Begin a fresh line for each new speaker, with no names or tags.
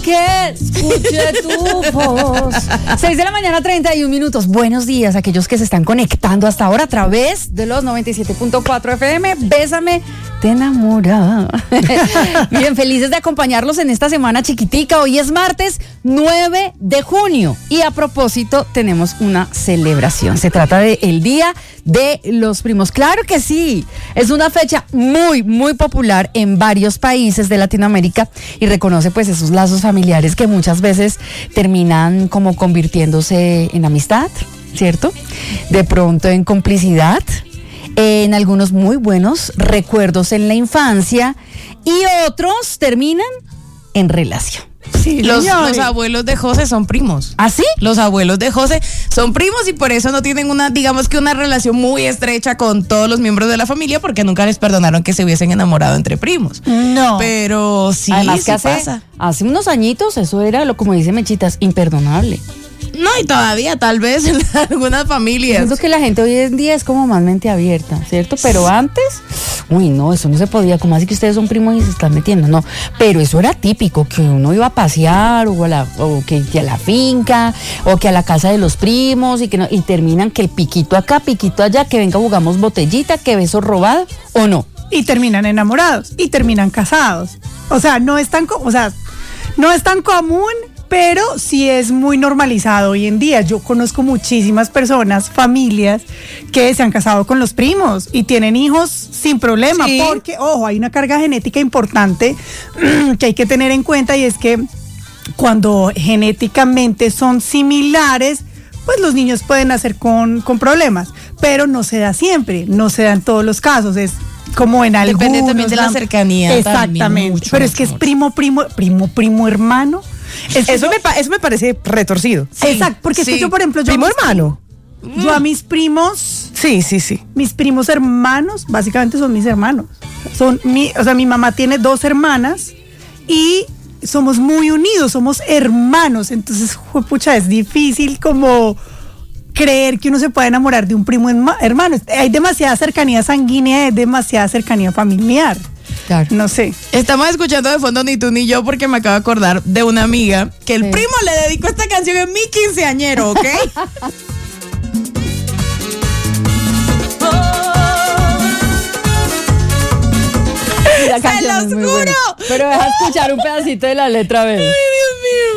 que escuche tu voz. 6 de la mañana, 31 minutos. Buenos días a aquellos que se están conectando hasta ahora a través de los 97.4 FM. Bésame, te enamora. Bien, felices de acompañarlos en esta semana chiquitica. Hoy es martes 9 de junio y a propósito tenemos una celebración. Se trata del Día de los Primos. Claro que sí, es una fecha muy popular en varios países de Latinoamérica y reconoce pues esos lazos familiares que muchas veces terminan como convirtiéndose en amistad, ¿cierto? De pronto en complicidad, en algunos muy buenos recuerdos en la infancia y otros terminan en relación.
Sí, los abuelos de José son primos.
¿Ah, sí?
Los abuelos de José son primos y por eso no tienen digamos que una relación muy estrecha con todos los miembros de la familia porque nunca les perdonaron que se hubiesen enamorado entre primos.
No.
Pero sí,
además
sí
que
pasa.
Hace unos añitos eso era, como dice Mechitas, imperdonable.
No, y todavía tal vez en algunas familias.
Siento que la gente hoy en día es como más mente abierta, ¿cierto? Pero antes, uy, no, eso no se podía. ¿Cómo así que ustedes son primos y se están metiendo? No, pero eso era típico, que uno iba a pasear o que a la finca o que a la casa de los primos y terminan que piquito acá, piquito allá, que venga jugamos botellita, que beso robado o no.
Y terminan enamorados y terminan casados. O sea, no es tan común, pero sí es muy normalizado hoy en día. Yo conozco muchísimas personas, familias, que se han casado con los primos y tienen hijos sin problema, sí. Porque, ojo, hay una carga genética importante que hay que tener en cuenta y es que cuando genéticamente son similares, pues los niños pueden nacer con problemas, pero no se da siempre, no se da en todos los casos, es como en algunos.
Depende también de la cercanía.
Exactamente, también, mucho, pero es que es primo hermano.
Eso me parece retorcido.
Sí, exacto, porque es que yo, por ejemplo,
primo hermano.
Yo a mis primos.
Sí.
Mis primos hermanos, básicamente son mis hermanos. Mi mamá tiene 2 hermanas y somos muy unidos, somos hermanos. Entonces, pucha, es difícil como creer que uno se puede enamorar de un primo hermano. Hay demasiada cercanía sanguínea, hay demasiada cercanía familiar.
Claro.
No sé.
Estamos escuchando de fondo Ni tú ni yo porque me acabo de acordar de una amiga que el primo le dedicó esta canción en mi quinceañero, ¿ok?
La canción es muy buena. Pero deja escuchar un pedacito de la letra, a ver.
Ay, Dios mío.